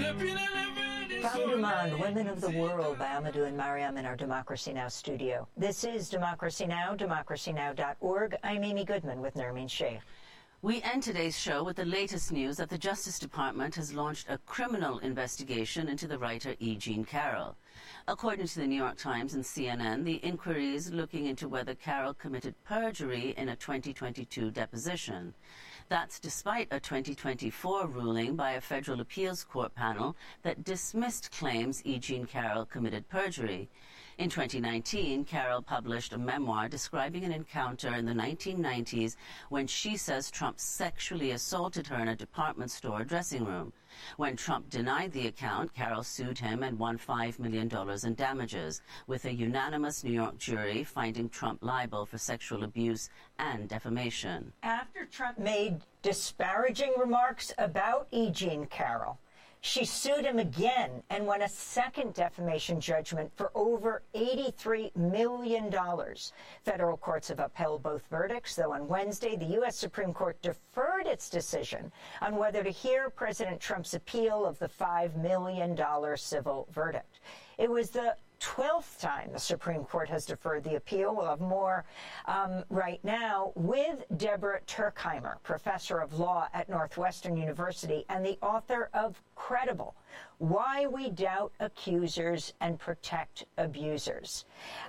Femme du Monde, Women of the World by Amadou and Mariam in our Democracy Now! Studio. This is Democracy Now!, democracynow.org. I'm Amy Goodman with Nermeen Sheikh. We end today's show with the latest news that the Justice Department has launched a criminal investigation into the writer E. Jean Carroll. According to the New York Times and CNN, the inquiry is looking into whether Carroll committed perjury in a 2022 deposition. That's despite a 2024 ruling by a federal appeals court panel that dismissed claims E. Jean Carroll committed perjury. In 2019, Carroll published a memoir describing an encounter in the 1990s when she says Trump sexually assaulted her in a department store dressing room. When Trump denied the account, Carroll sued him and won $5 million in damages, with a unanimous New York jury finding Trump liable for sexual abuse and defamation. After Trump made disparaging remarks about E. Jean Carroll, she sued him again and won a second defamation judgment for over $83 million. Federal courts have upheld both verdicts, though on Wednesday, the U.S. Supreme Court deferred its decision on whether to hear President Trump's appeal of the $5 million civil verdict. It was the 12th time the Supreme Court has deferred the appeal. We'll have more right now with Deborah Turkheimer, professor of law at Northwestern University and the author of Credible: Why We Doubt Accusers and Protect Abusers.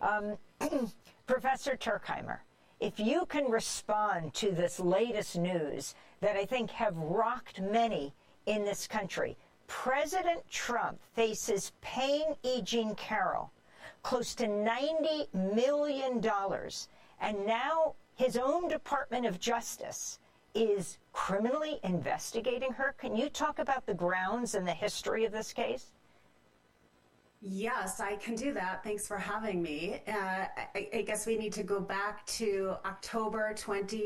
Professor Turkheimer, if you can respond to this latest news that I think have rocked many in this country. President Trump faces paying E. Jean Carroll close to $90 million, and now his own Department of Justice is criminally investigating her. Can you talk about the grounds and the history of this case? Yes, I can do that. Thanks for having me. I guess we need to go back to October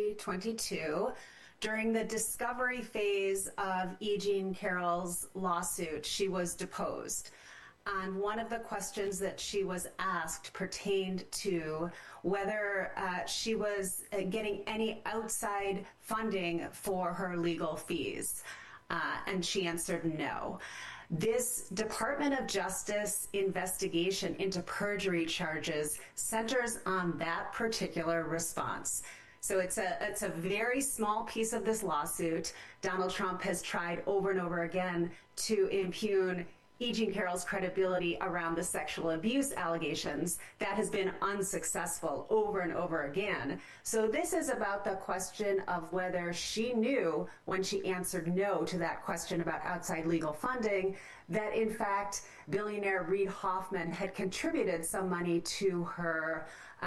2022. During the discovery phase of E. Jean Carroll's lawsuit, she was deposed. And one of the questions that she was asked pertained to whether she was getting any outside funding for her legal fees. And she answered no. This Department of Justice investigation into perjury charges centers on that particular response. So it's a very small piece of this lawsuit. Donald Trump has tried over and over again to impugn E. Jean Carroll's credibility around the sexual abuse allegations. That has been unsuccessful over and over again. So this is about the question of whether she knew when she answered no to that question about outside legal funding that, in fact, billionaire Reid Hoffman had contributed some money to her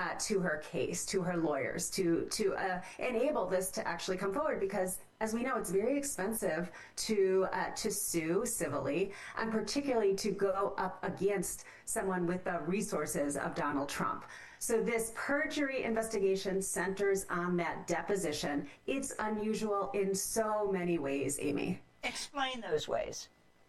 case, to her lawyers, to enable this to actually come forward, because as we know, it's very expensive to sue civilly, and particularly to go up against someone with the resources of Donald Trump. So this perjury investigation centers on that deposition. It's unusual in so many ways, Amy. Explain those ways.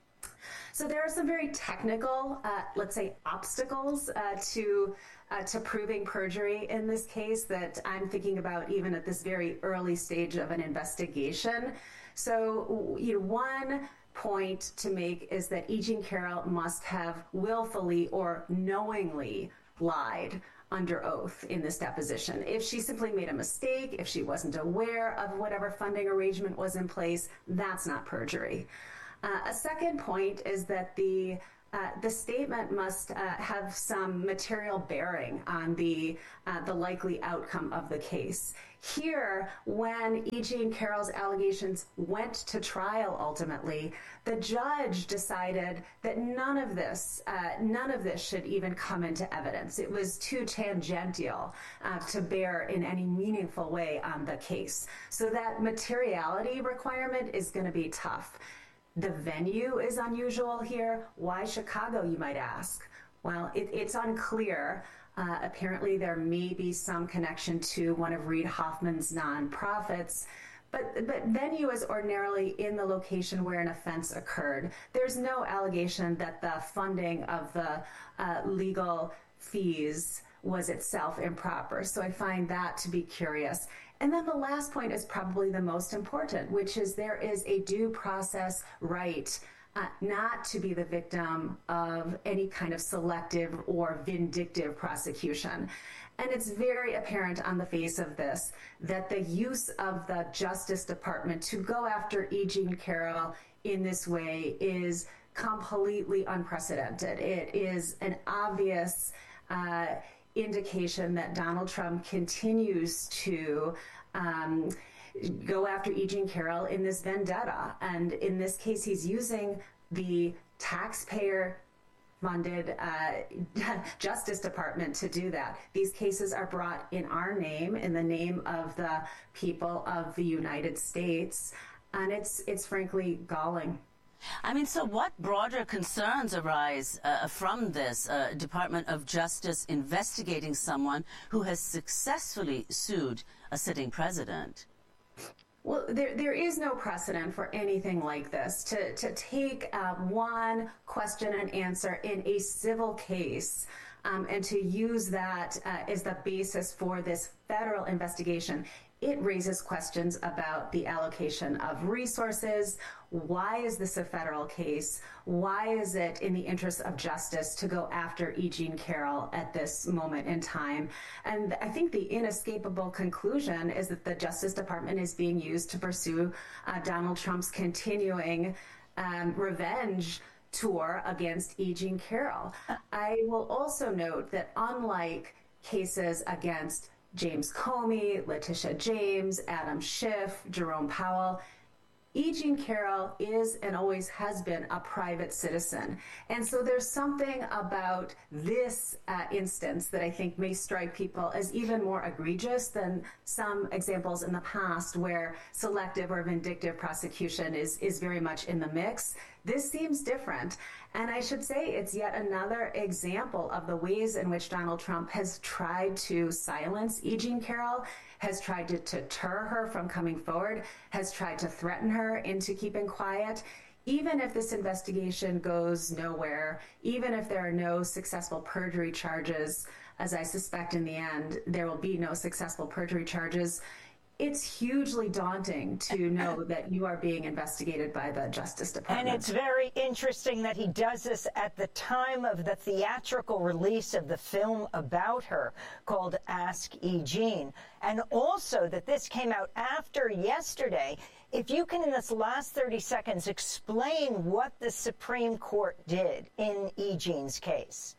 So there are some very technical, let's say, obstacles to proving perjury in this case that I'm thinking about even at this very early stage of an investigation. So, one point to make is that E. Jean Carroll must have willfully or knowingly lied under oath in this deposition. If she simply made a mistake, if she wasn't aware of whatever funding arrangement was in place, that's not perjury. A second point is that the statement must have some material bearing on the likely outcome of the case. Here, when E. Jean Carroll's allegations went to trial ultimately, the judge decided that none of this should even come into evidence. It was too tangential to bear in any meaningful way on the case. So that materiality requirement is going to be tough. The venue is unusual here. Why Chicago, you might ask? Well, it's unclear. Apparently, there may be some connection to one of Reid Hoffman's nonprofits, but venue is ordinarily in the location where an offense occurred. There's no allegation that the funding of the legal fees was itself improper. So I find that to be curious. And then the last point is probably the most important, which is there is a due process right not to be the victim of any kind of selective or vindictive prosecution. And it's very apparent on the face of this that the use of the Justice Department to go after E. Jean Carroll in this way is completely unprecedented. It is an obvious indication that Donald Trump continues to go after E. Jean Carroll in this vendetta. And in this case, he's using the taxpayer-funded Justice Department to do that. These cases are brought in our name, in the name of the people of the United States, and it's frankly galling. I mean, so what broader concerns arise from this Department of Justice investigating someone who has successfully sued a sitting president? Well, there is no precedent for anything like this. To take one question and answer in a civil case and to use that as the basis for this federal investigation, it raises questions about the allocation of resources. Why is this a federal case? Why is it in the interest of justice to go after E. Jean Carroll at this moment in time? And I think the inescapable conclusion is that the Justice Department is being used to pursue Donald Trump's continuing revenge tour against E. Jean Carroll. I will also note that unlike cases against James Comey, Letitia James, Adam Schiff, Jerome Powell, E. Jean Carroll is and always has been a private citizen. And so there's something about this instance that I think may strike people as even more egregious than some examples in the past where selective or vindictive prosecution is very much in the mix. This seems different. And I should say it's yet another example of the ways in which Donald Trump has tried to silence E. Jean Carroll, has tried to deter her from coming forward, has tried to threaten her into keeping quiet. Even if this investigation goes nowhere, even if there are no successful perjury charges, as I suspect in the end there will be no successful perjury charges, it's hugely daunting to know that you are being investigated by the Justice Department. And it's very interesting that he does this at the time of the theatrical release of the film about her called Ask E. Jean. And also that this came out after yesterday. If you can, in this last 30 seconds, explain what the Supreme Court did in E. Jean's case.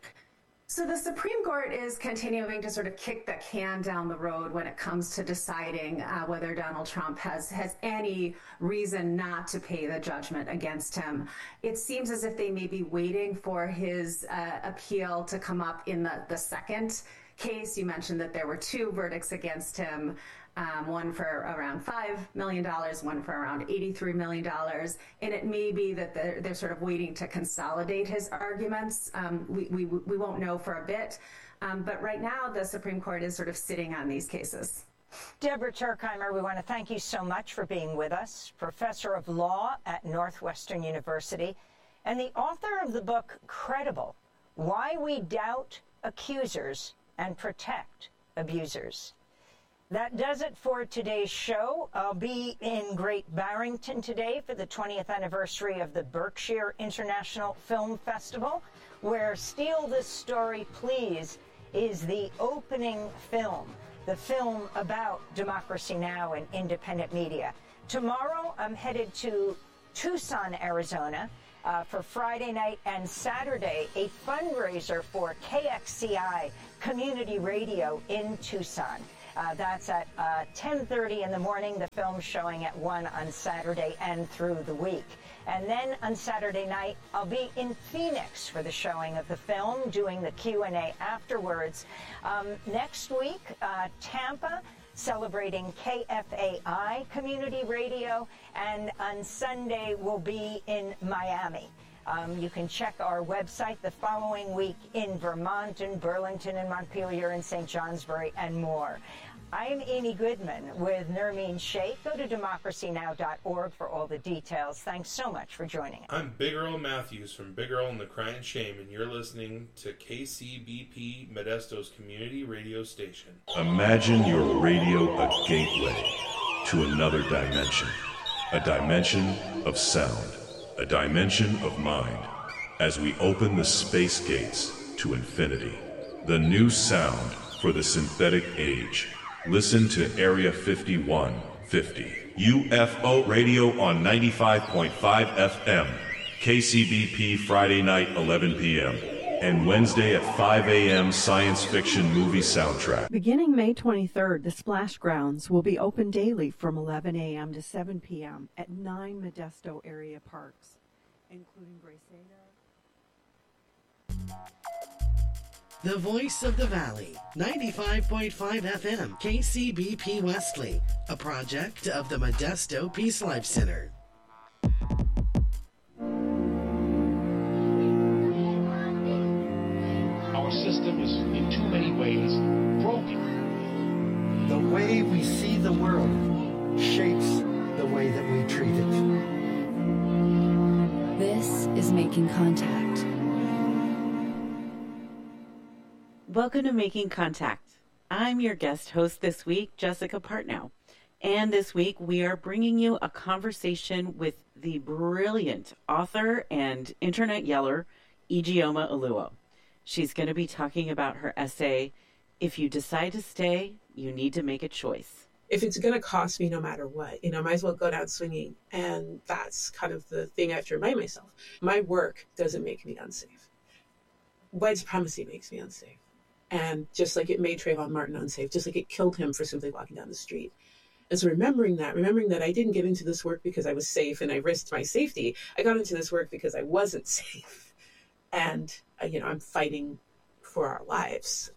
So the Supreme Court is continuing to sort of kick the can down the road when it comes to deciding whether Donald Trump has any reason not to pay the judgment against him. It seems as if they may be waiting for his appeal to come up in the second case. You mentioned that there were two verdicts against him. One for around $5 million, one for around $83 million. And it may be that they're sort of waiting to consolidate his arguments. We won't know for a bit. But right now, the Supreme Court is sort of sitting on these cases. Deborah Turkheimer, we want to thank you so much for being with us, professor of law at Northwestern University, and the author of the book, Credible: Why We Doubt Accusers and Protect Abusers. That does it for today's show. I'll be in Great Barrington today for the 20th anniversary of the Berkshire International Film Festival, where Steal This Story, Please is the opening film, the film about Democracy Now! And independent media. Tomorrow, I'm headed to Tucson, Arizona, for Friday night and Saturday, a fundraiser for KXCI Community Radio in Tucson. That's at 10:30 in the morning. The film's showing at 1 on Saturday and through the week. And then on Saturday night, I'll be in Phoenix for the showing of the film, doing the Q&A afterwards. Next week, Tampa, celebrating KFAI Community Radio. And on Sunday, we'll be in Miami. You can check our website the following week in Vermont and Burlington and Montpelier and St. Johnsbury and more. I'm Amy Goodman with Nermeen Sheikh. Go to democracynow.org for all the details. Thanks so much for joining us. I'm Big Earl Matthews from Big Earl and the Crying Shame, and you're listening to KCBP Modesto's community radio station. Imagine your radio a gateway to another dimension, a dimension of sound, a dimension of mind, as we open the space gates to infinity. The new sound for the synthetic age. Listen to Area 5150. UFO Radio on 95.5 FM. KCBP Friday night 11 p.m. and Wednesday at 5 a.m. science fiction movie soundtrack. Beginning May 23rd, the Splash Grounds will be open daily from 11 a.m. to 7 p.m. at 9 Modesto area parks, including Braceda. The Voice of the Valley, 95.5 FM, KCBP Wesley, a project of the Modesto Peace Life Center. Our system is in too many ways broken. The way we see the world shapes the way that we treat it. This is Making Contact. Welcome to Making Contact. I'm your guest host this week, Jessica Partnow. And this week we are bringing you a conversation with the brilliant author and internet yeller, Ijeoma Oluo. She's going to be talking about her essay, If You Decide to Stay, You Need to Make a Choice. If it's going to cost me no matter what, I might as well go down swinging. And that's kind of the thing I have to remind myself. My work doesn't make me unsafe. White supremacy makes me unsafe. And just like it made Trayvon Martin unsafe, just like it killed him for simply walking down the street. And so remembering that I didn't get into this work because I was safe and I risked my safety. I got into this work because I wasn't safe. And, I'm fighting for our lives.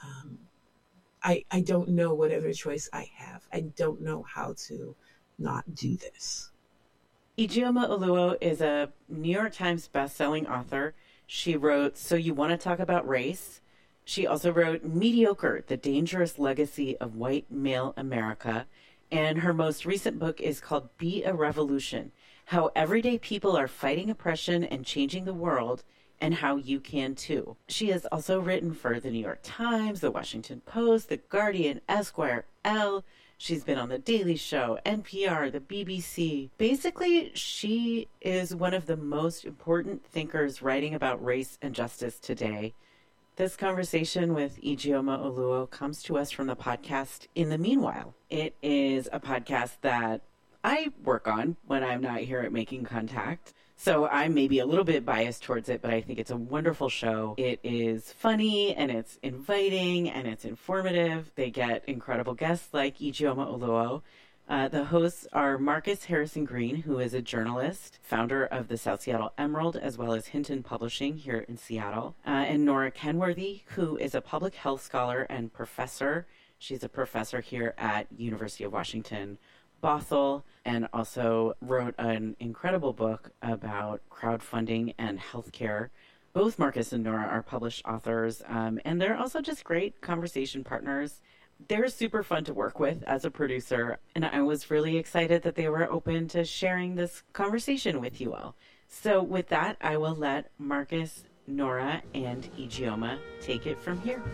I don't know what other choice I have. I don't know how to not do this. Ijeoma Oluo is a New York Times bestselling author. She wrote So You Want to Talk About Race? She also wrote Mediocre, The Dangerous Legacy of White Male America. And her most recent book is called Be a Revolution, How Everyday People Are Fighting Oppression and Changing the World, and How You Can Too. She has also written for The New York Times, The Washington Post, The Guardian, Esquire, Elle. She's been on The Daily Show, NPR, the BBC. Basically, she is one of the most important thinkers writing about race and justice today. This conversation with Ijeoma Oluo comes to us from the podcast In the Meanwhile. It is a podcast that I work on when I'm not here at Making Contact. So I'm maybe a little bit biased towards it, but I think it's a wonderful show. It is funny and it's inviting and it's informative. They get incredible guests like Ijeoma Oluo. The hosts are Marcus Harrison Green, who is a journalist, founder of the South Seattle Emerald, as well as Hinton Publishing here in Seattle, and Nora Kenworthy, who is a public health scholar and professor. She's a professor here at University of Washington, Bothell, and also wrote an incredible book about crowdfunding and healthcare. Both Marcus and Nora are published authors, and they're also just great conversation partners. They're super fun to work with as a producer, and I was really excited that they were open to sharing this conversation with you all. So with that, I will let Marcus, Nora, and Ijeoma take it from here.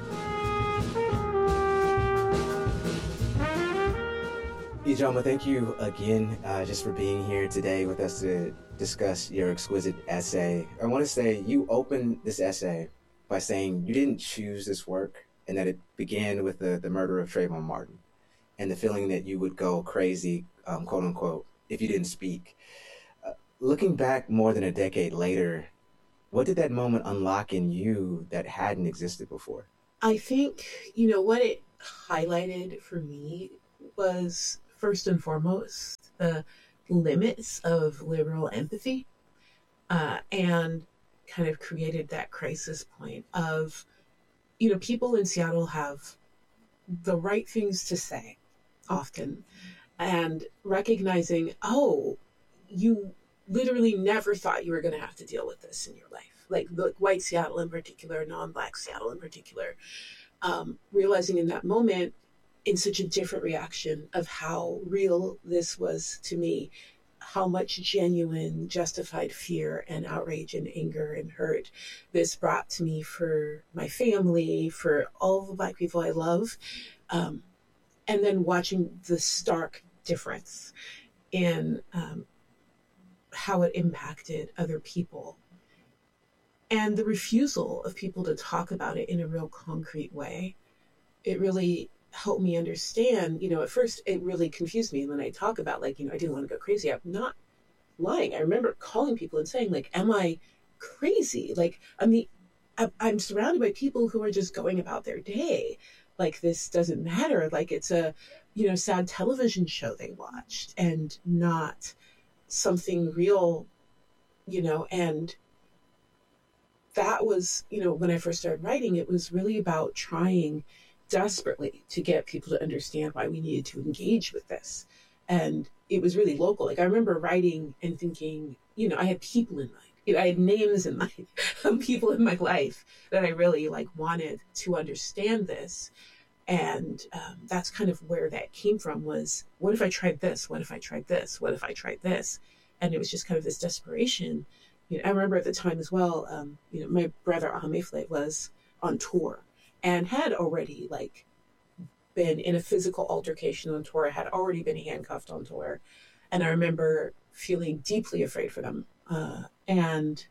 Ijeoma, thank you again just for being here today with us to discuss your exquisite essay. I want to say you opened this essay by saying you didn't choose this work, and that it began with the murder of Trayvon Martin and the feeling that you would go crazy, quote unquote, if you didn't speak. Looking back more than a decade later, what did that moment unlock in you that hadn't existed before? I think, what it highlighted for me was, first and foremost, the limits of liberal empathy, and kind of created that crisis point of, people in Seattle have the right things to say often, and recognizing, you literally never thought you were going to have to deal with this in your life. Like white Seattle in particular, non-Black Seattle in particular, realizing in that moment, in such a different reaction of how real this was to me, how much genuine, justified fear and outrage and anger and hurt this brought to me for my family, for all the Black people I love. And then watching the stark difference in how it impacted other people. And the refusal of people to talk about it in a real concrete way, it really helped me understand, at first it really confused me when I talk about I didn't want to go crazy. I'm not lying. I remember calling people and saying, am I crazy? I'm surrounded by people who are just going about their day. This doesn't matter. It's a, sad television show they watched and not something real, and that was, when I first started writing, it was really about trying desperately to get people to understand why we needed to engage with this. And it was really local. I remember writing and thinking, I had people in mind. I had names in mind, people in my life that I really wanted to understand this. And that's kind of where that came from was, what if I tried this? What if I tried this? What if I tried this? And it was just kind of this desperation. I remember at the time as well, my brother Ahamefle was on tour and had already been in a physical altercation on tour, had already been handcuffed on tour. And I remember feeling deeply afraid for them and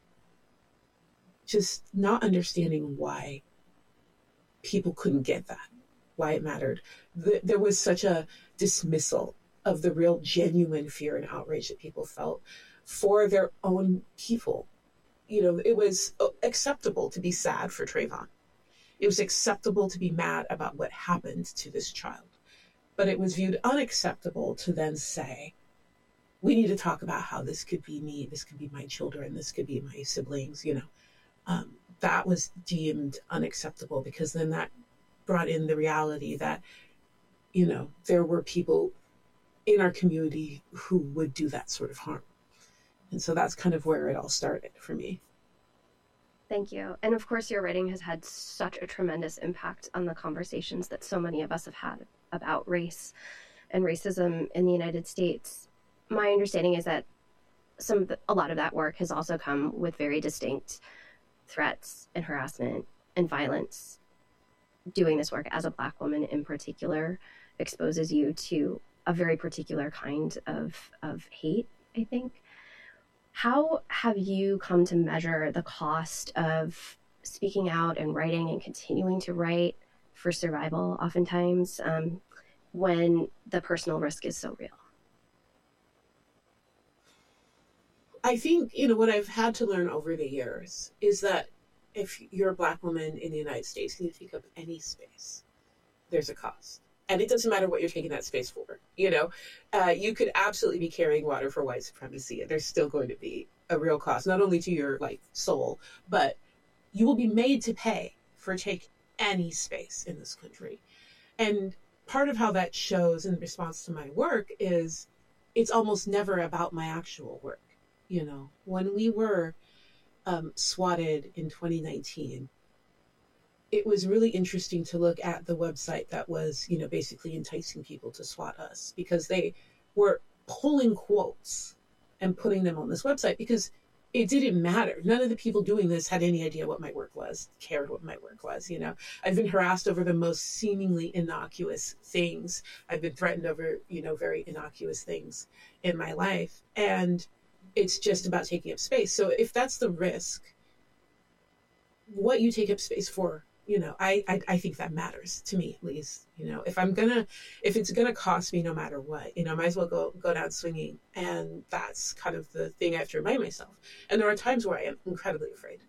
just not understanding why people couldn't get that, why it mattered. There was such a dismissal of the real genuine fear and outrage that people felt for their own people. It was acceptable to be sad for Trayvon. It was acceptable to be mad about what happened to this child. But it was viewed unacceptable to then say, we need to talk about how this could be me, this could be my children, this could be my siblings, that was deemed unacceptable, because then that brought in the reality that, there were people in our community who would do that sort of harm. And so that's kind of where it all started for me. Thank you. And of course, your writing has had such a tremendous impact on the conversations that so many of us have had about race and racism in the United States. My understanding is that a lot of that work has also come with very distinct threats and harassment and violence. Doing this work as a Black woman in particular exposes you to a very particular kind of hate, I think. How have you come to measure the cost of speaking out and writing and continuing to write for survival, oftentimes, when the personal risk is so real? I think, what I've had to learn over the years is that if you're a Black woman in the United States and you take up any space, there's a cost. And it doesn't matter what you're taking that space for. You could absolutely be carrying water for white supremacy, and there's still going to be a real cost, not only to your soul, but you will be made to pay for taking any space in this country. And part of how that shows in response to my work is it's almost never about my actual work. When we were swatted in 2019, it was really interesting to look at the website that was, basically enticing people to SWAT us, because they were pulling quotes and putting them on this website because it didn't matter. None of the people doing this had any idea what my work was, cared what my work was. I've been harassed over the most seemingly innocuous things. I've been threatened over, very innocuous things in my life. And it's just about taking up space. So if that's the risk, what you take up space for, I think that matters to me, at least. If it's gonna cost me no matter what, I might as well go down swinging. And that's kind of the thing I have to remind myself. And there are times where I am incredibly afraid.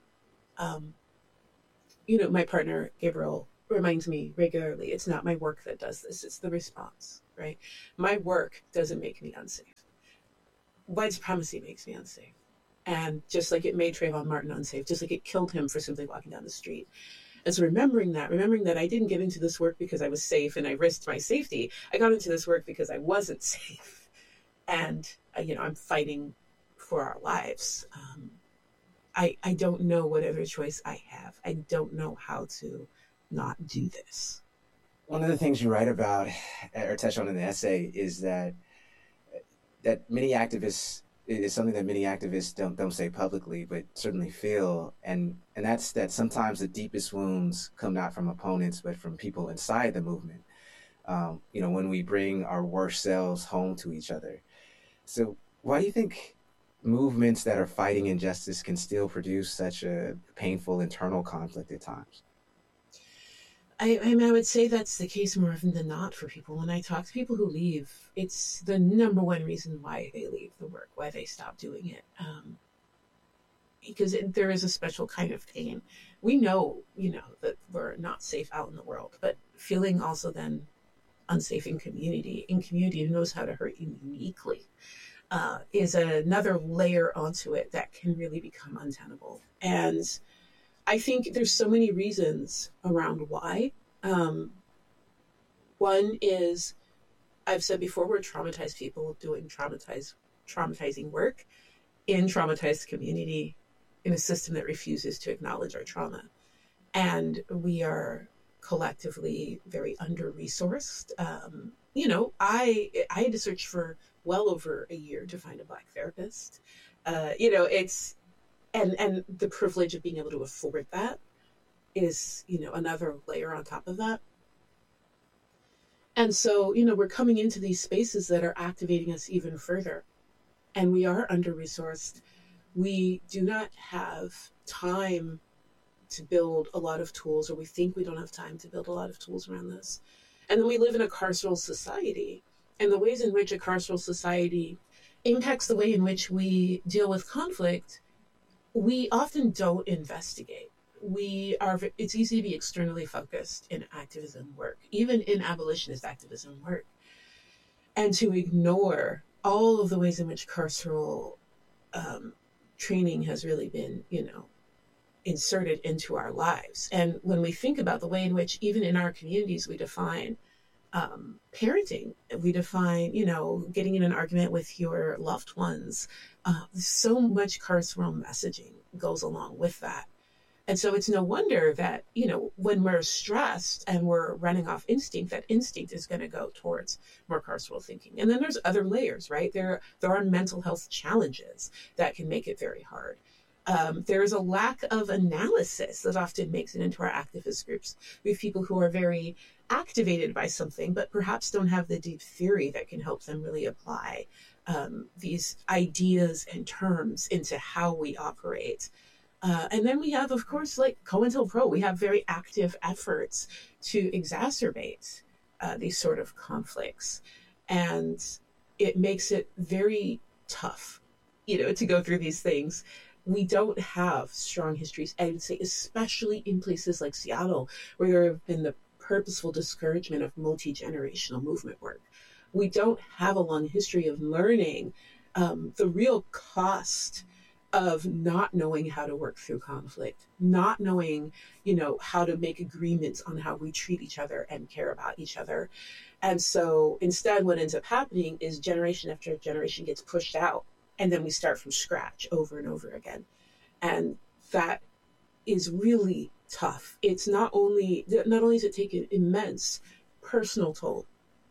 My partner Gabriel reminds me regularly, it's not my work that does this; it's the response. Right? My work doesn't make me unsafe. White supremacy makes me unsafe. And just like it made Trayvon Martin unsafe, just like it killed him for simply walking down the street. And so remembering that I didn't get into this work because I was safe and I risked my safety. I got into this work because I wasn't safe. And, I'm fighting for our lives. I don't know what other choice I have. I don't know how to not do this. One of the things you write about or touch on in the essay is that many activists, is something that many activists don't say publicly, but certainly feel, and that's that sometimes the deepest wounds come not from opponents, but from people inside the movement. When we bring our worst selves home to each other. So why do you think movements that are fighting injustice can still produce such a painful internal conflict at times? I mean, I would say that's the case more often than not for people. When I talk to people who leave, it's the number one reason why they leave the work, why they stop doing it. Because there is a special kind of pain. We know, that we're not safe out in the world, but feeling also then unsafe in community who knows how to hurt you uniquely, is another layer onto it that can really become untenable. And I think there's so many reasons around why. One is, I've said before, we're traumatized people doing traumatizing work in traumatized community in a system that refuses to acknowledge our trauma. And we are collectively very under-resourced. I had to search for well over a year to find a Black therapist. It's and the privilege of being able to afford that is, another layer on top of that. And so, we're coming into these spaces that are activating us even further. And we are under-resourced. We do not have time to build a lot of tools, or we think we don't have time to build a lot of tools around this. And then we live in a carceral society. And the ways in which a carceral society impacts the way in which we deal with conflict, we often don't investigate. It's easy to be externally focused in activism work, even in abolitionist activism work, and to ignore all of the ways in which carceral training has really been, inserted into our lives. And when we think about the way in which, even in our communities, we define parenting, we define, getting in an argument with your loved ones, so much carceral messaging goes along with that. And so it's no wonder that, when we're stressed and we're running off instinct, that instinct is going to go towards more carceral thinking. And then there's other layers, right? There are mental health challenges that can make it very hard. There is a lack of analysis that often makes it into our activist groups. We have people who are very activated by something, but perhaps don't have the deep theory that can help them really apply these ideas and terms into how we operate. And then we have, of course, like COINTELPRO, we have very active efforts to exacerbate these sort of conflicts. And it makes it very tough, to go through these things. We don't have strong histories, I would say, especially in places like Seattle, where there have been the purposeful discouragement of multi-generational movement work. We don't have a long history of learning the real cost of not knowing how to work through conflict, not knowing, how to make agreements on how we treat each other and care about each other. And so instead, what ends up happening is generation after generation gets pushed out, and then we start from scratch over and over again. And that is really tough. It's not only does it take an immense personal toll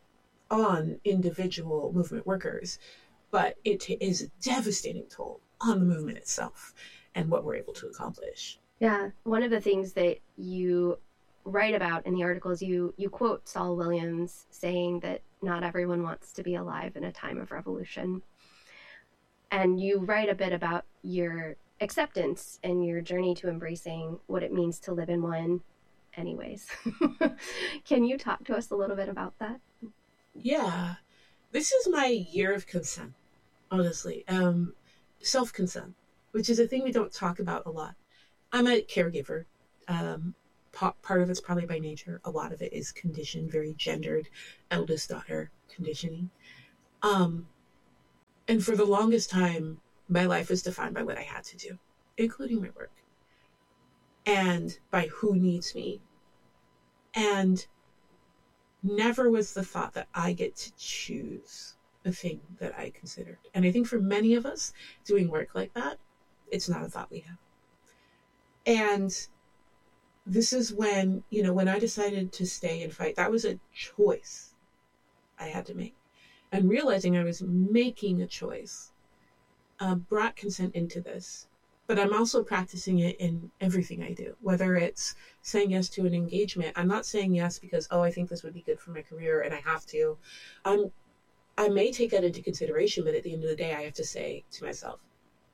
on individual movement workers, but it is a devastating toll on the movement itself and what we're able to accomplish. Yeah. One of the things that you write about in the article is you quote Saul Williams saying that not everyone wants to be alive in a time of revolution. And you write a bit about your acceptance and your journey to embracing what it means to live in one anyways. Can you talk to us a little bit about that? Yeah. This is my year of consent, honestly. Self-consent, which is a thing we don't talk about a lot. I'm a caregiver. Part of it's probably by nature. A lot of it is conditioned, very gendered, eldest daughter conditioning. And for the longest time, my life was defined by what I had to do, including my work, and by who needs me. And never was the thought that I get to choose a thing that I considered. And I think for many of us doing work like that, it's not a thought we have. And this is when, when I decided to stay and fight, that was a choice I had to make. And realizing I was making a choice brought consent into this. But I'm also practicing it in everything I do, whether it's saying yes to an engagement. I'm not saying yes because, I think this would be good for my career and I have to. I may take that into consideration, but at the end of the day, I have to say to myself,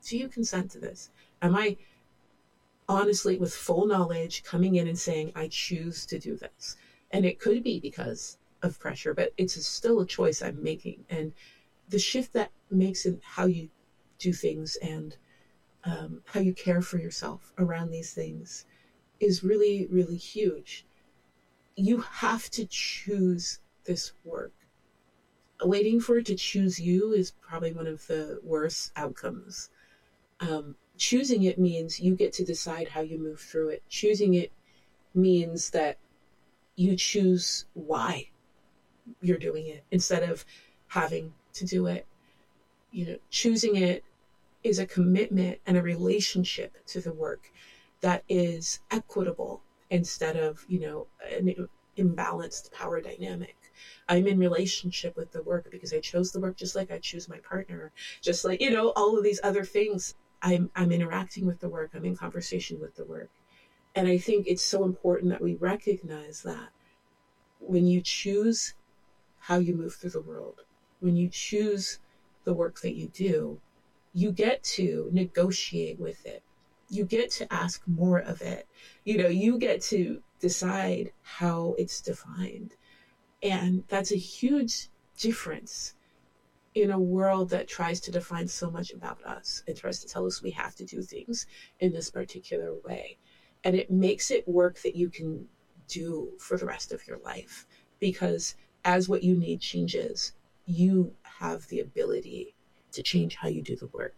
do you consent to this? Am I honestly, with full knowledge, coming in and saying, I choose to do this? And it could be because of pressure, but it's still a choice I'm making. And the shift that makes in how you do things and how you care for yourself around these things is really, really huge. You have to choose this work. Waiting for it to choose you is probably one of the worst outcomes. Choosing it means you get to decide how you move through it. Choosing it means that you choose why you're doing it instead of having to do it. You know, choosing it is a commitment and a relationship to the work that is equitable instead of, you know, an imbalanced power dynamic. I'm in relationship with the work because I chose the work, just like I choose my partner, just like, you know, all of these other things. I'm interacting with the work. I'm in conversation with the work. And I think it's so important that we recognize that when you choose how you move through the world, when you choose the work that you do, you get to negotiate with it. You get to ask more of it. You know, you get to decide how it's defined. And that's a huge difference in a world that tries to define so much about us. It tries to tell us we have to do things in this particular way. And it makes it work that you can do for the rest of your life. Because as what you need changes, you have the ability to change how you do the work.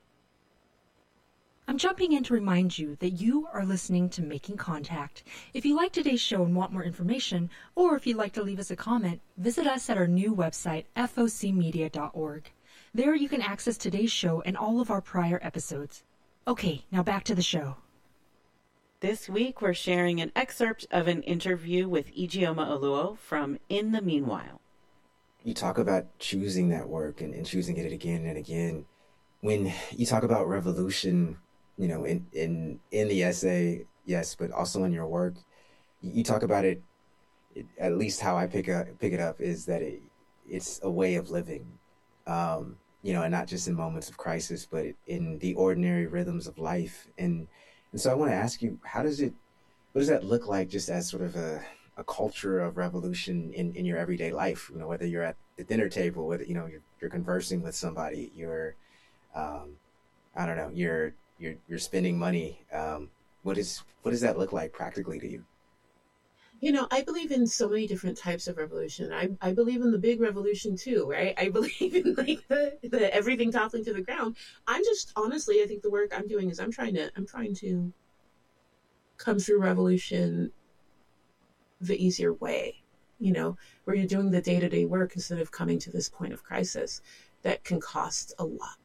I'm jumping in to remind you that you are listening to Making Contact. If you like today's show and want more information, or if you'd like to leave us a comment, visit us at our new website, focmedia.org. There you can access today's show and all of our prior episodes. Okay, now back to the show. This week, we're sharing an excerpt of an interview with Ijeoma Oluo from In the Meanwhile. You talk about choosing that work and choosing it again and again. When you talk about revolution, you know, in the essay, yes, but also in your work, you talk about it, at least how I pick it up, is that it's a way of living, you know, and not just in moments of crisis, but in the ordinary rhythms of life. And so I want to ask you, what does that look like just as sort of a culture of revolution in your everyday life? You know, whether you're at the dinner table, whether, you know, you're conversing with somebody, you're, I don't know, you're spending money. What does that look like practically to you? You know, I believe in so many different types of revolution. I believe in the big revolution too, right? I believe in like the everything toppling to the ground. I'm just, honestly, I think the work I'm doing is I'm trying to come through revolution the easier way, you know, where you're doing the day-to-day work instead of coming to this point of crisis that can cost a lot.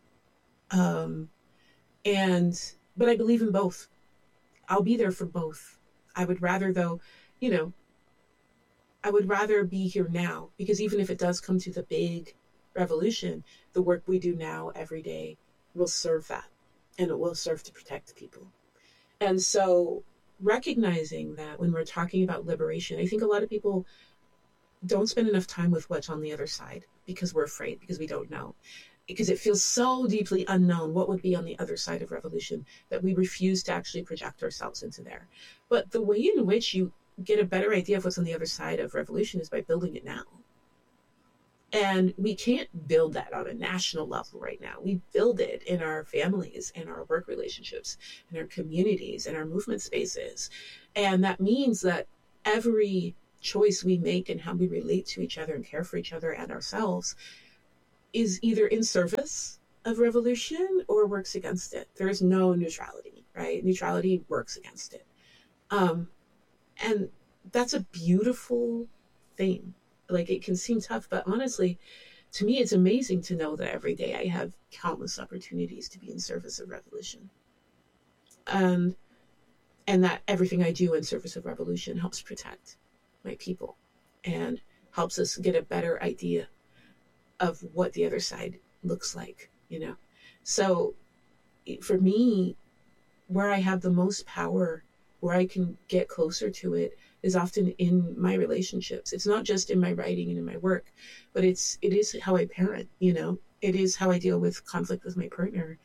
But I believe in both. I'll be there for both. I would rather, though, you know, I would rather be here now, because even if it does come to the big revolution, the work we do now every day will serve that, and it will serve to protect people. And so recognizing that when we're talking about liberation, I think a lot of people don't spend enough time with what's on the other side because we're afraid, because we don't know. Because it feels so deeply unknown what would be on the other side of revolution that we refuse to actually project ourselves into there. But the way in which you get a better idea of what's on the other side of revolution is by building it now. And we can't build that on a national level right now. We build it in our families, in our work relationships, in our communities, in our movement spaces. And that means that every choice we make in how we relate to each other and care for each other and ourselves is either in service of revolution or works against it. There is no neutrality, right? Neutrality works against it. And that's a beautiful thing. Like, it can seem tough, but honestly, to me, it's amazing to know that every day I have countless opportunities to be in service of revolution. And that everything I do in service of revolution helps protect my people and helps us get a better idea of what the other side looks like, you know? So for me, where I have the most power, where I can get closer to it, is often in my relationships. It's not just in my writing and in my work, but it is how I parent, you know? It is how I deal with conflict with my partner.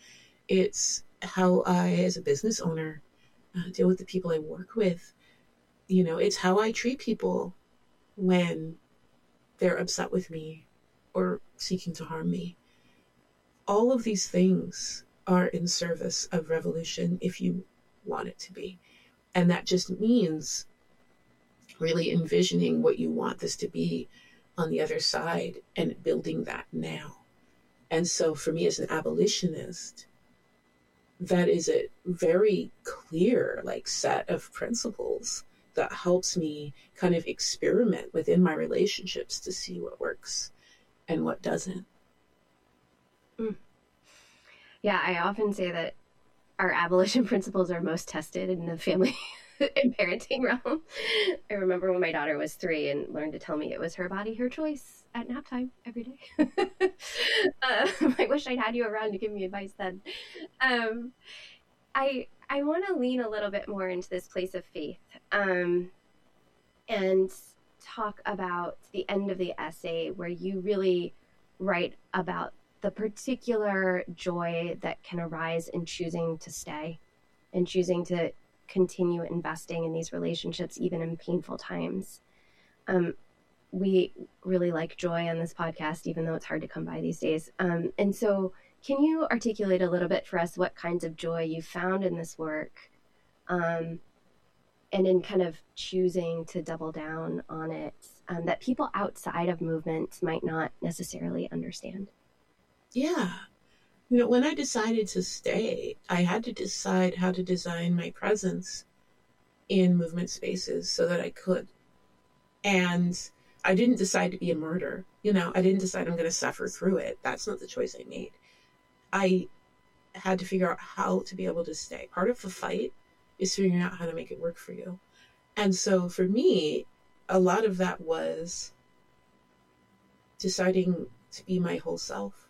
It's how I, as a business owner, deal with the people I work with. You know, it's how I treat people when they're upset with me or seeking to harm me. All of these things are in service of revolution if you want it to be. And that just means really envisioning what you want this to be on the other side and building that now. And so for me as an abolitionist, that is a very clear set of principles that helps me kind of experiment within my relationships to see what works and what doesn't. Yeah, I often say that our abolition principles are most tested in the family and parenting realm. I remember when my daughter was 3 and learned to tell me it was her body, her choice at nap time every day. I wish I'd had you around to give me advice then. I want to lean a little bit more into this place of faith and talk about the end of the essay where you really write about the particular joy that can arise in choosing to stay and choosing to continue investing in these relationships, even in painful times. We really like joy on this podcast, even though it's hard to come by these days. And so can you articulate a little bit for us what kinds of joy you found in this work, and in kind of choosing to double down on it, that people outside of movements might not necessarily understand? Yeah. You know, when I decided to stay, I had to decide how to design my presence in movement spaces so that I could. And I didn't decide to be a martyr. You know, I didn't decide I'm going to suffer through it. That's not the choice I made. I had to figure out how to be able to stay. Part of the fight is figuring out how to make it work for you. And so for me, a lot of that was deciding to be my whole self.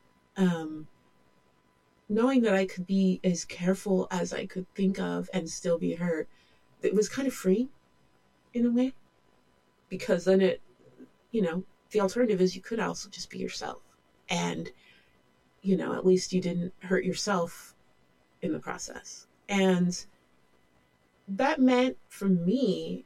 Knowing that I could be as careful as I could think of and still be her, it was kind of free in a way, because then it, you know, the alternative is you could also just be yourself, and, you know, at least you didn't hurt yourself in the process. And that meant for me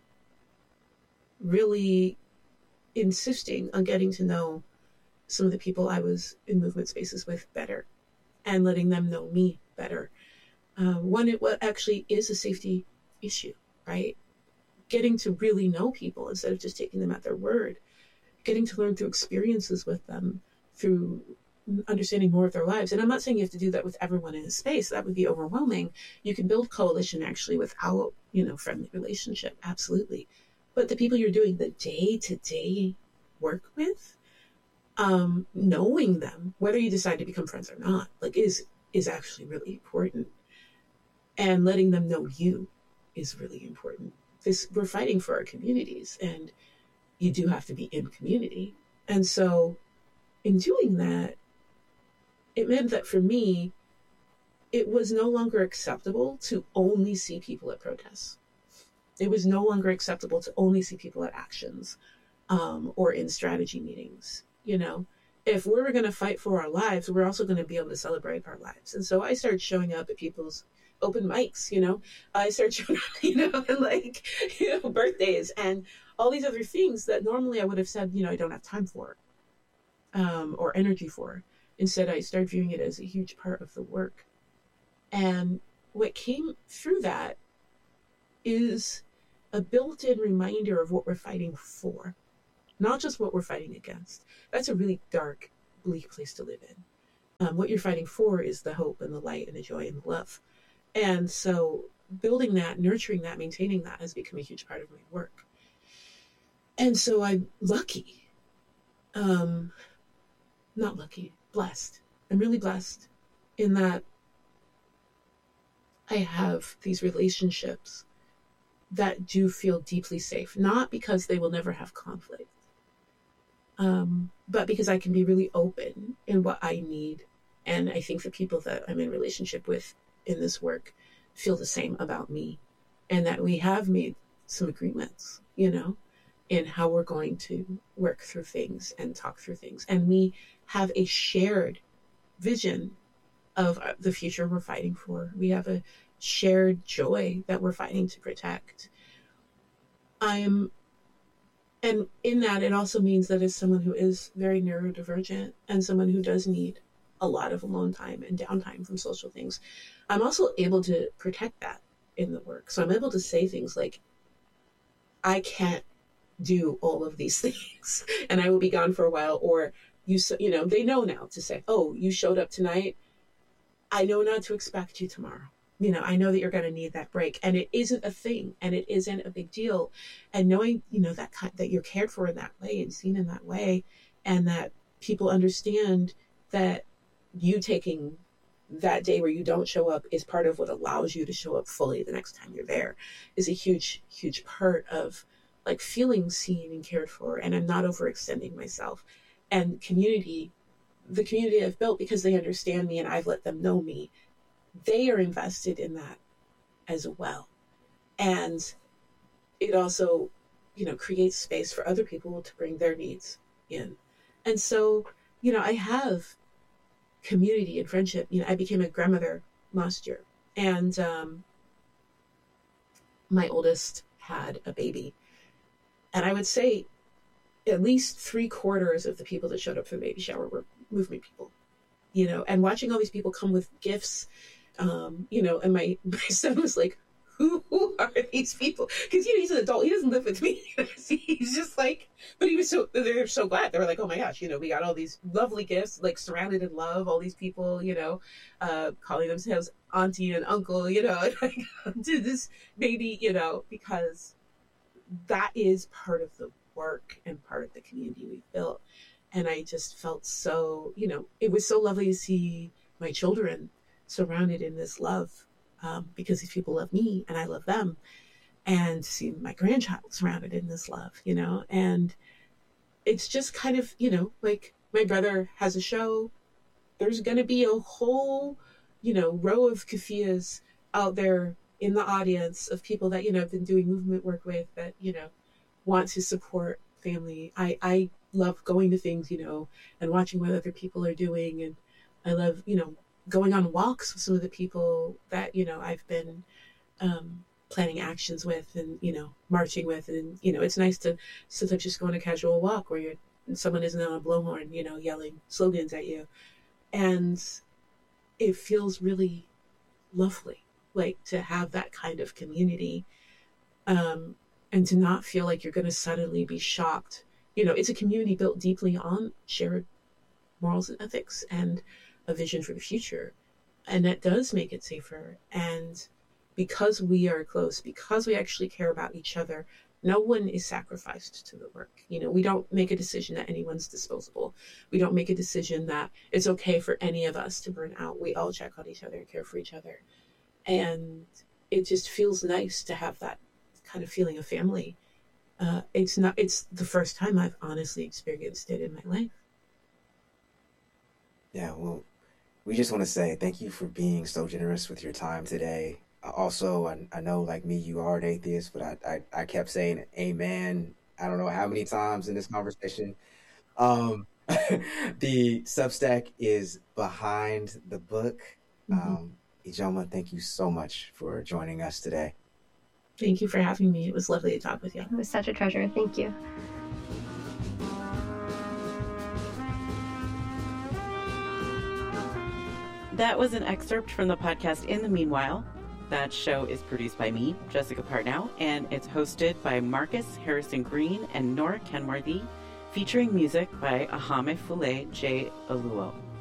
really insisting on getting to know some of the people I was in movement spaces with better and letting them know me better. What actually is a safety issue, right? Getting to really know people instead of just taking them at their word, getting to learn through experiences with them, through understanding more of their lives. And I'm not saying you have to do that with everyone in a space. That would be overwhelming. You can build coalition actually without, you know, friendly relationship. Absolutely. But the people you're doing the day-to-day work with, knowing them, whether you decide to become friends or not, is actually really important. And letting them know you is really important. We're fighting for our communities, and you do have to be in community. And so in doing that, it meant that for me, it was no longer acceptable to only see people at protests. It was no longer acceptable to only see people at actions, or in strategy meetings. You know, if we're going to fight for our lives, we're also going to be able to celebrate our lives. And so I started showing up at people's open mics, you know, I started showing up, and birthdays and all these other things that normally I would have said, I don't have time for, or energy for. Instead, I started viewing it as a huge part of the work. And what came through that is a built-in reminder of what we're fighting for, not just what we're fighting against. That's a really dark, bleak place to live in. What you're fighting for is the hope and the light and the joy and the love. And so building that, nurturing that, maintaining that has become a huge part of my work. And so I'm lucky. Not lucky, blessed. I'm really blessed in that I have these relationships that do feel deeply safe, not because they will never have conflict, but because I can be really open in what I need. And I think the people that I'm in relationship with in this work feel the same about me, and that we have made some agreements, in how we're going to work through things and talk through things. And we have a shared vision of the future we're fighting for. We have a shared joy that we're fighting to protect. And in that, it also means that as someone who is very neurodivergent and someone who does need a lot of alone time and downtime from social things, I'm also able to protect that in the work. So I'm able to say things like, I can't do all of these things and I will be gone for a while. Or, they know now to say, oh, you showed up tonight. I know not to expect you tomorrow. I know that you're going to need that break, and it isn't a thing, and it isn't a big deal. And knowing, that you're cared for in that way and seen in that way, and that people understand that you taking that day where you don't show up is part of what allows you to show up fully the next time you're there, is a huge, huge part of like feeling seen and cared for. And I'm not overextending myself. And the community I've built, because they understand me and I've let them know me, they are invested in that as well. And it also, creates space for other people to bring their needs in. And so, I have community and friendship. I became a grandmother last year, and my oldest had a baby. And I would say at least 3/4 of the people that showed up for the baby shower were movement people, and watching all these people come with gifts, and my son was like, who are these people? Because, he's an adult. He doesn't live with me. He's just like, but they're so glad. They were like, oh my gosh, we got all these lovely gifts, like surrounded in love, all these people, calling themselves auntie and uncle, to this baby, because that is part of the work and part of the community we've built. And I just felt so, it was so lovely to see my children surrounded in this love, because these people love me and I love them, and see my grandchild surrounded in this love, and it's just kind of, like my brother has a show. There's going to be a whole, row of Kafias out there in the audience of people that, I've been doing movement work with that, want to support family. I love going to things, and watching what other people are doing. And I love, going on walks with some of the people that, I've been planning actions with and, marching with. And, it's nice to sometimes just go on a casual walk where someone isn't on a blowhorn, yelling slogans at you. And it feels really lovely, like to have that kind of community, and to not feel like you're going to suddenly be shocked. It's a community built deeply on shared morals and ethics and a vision for the future. And that does make it safer. And because we are close, because we actually care about each other, no one is sacrificed to the work. We don't make a decision that anyone's disposable. We don't make a decision that it's okay for any of us to burn out. We all check on each other and care for each other. And it just feels nice to have that kind of feeling of family. It's the first time I've honestly experienced it in my life. Yeah, well, we just want to say thank you for being so generous with your time today. Also, I know, like me, you are an atheist, but I kept saying amen. I don't know how many times in this conversation. The Substack is behind the book. Ijeoma, thank you so much for joining us today. Thank you for having me. It was lovely to talk with you. It was such a treasure. Thank you. That was an excerpt from the podcast In the Meanwhile. That show is produced by me, Jessica Partnow, and it's hosted by Marcus Harrison Green and Nora Kenworthy, featuring music by Ahame Fule J. Aluo.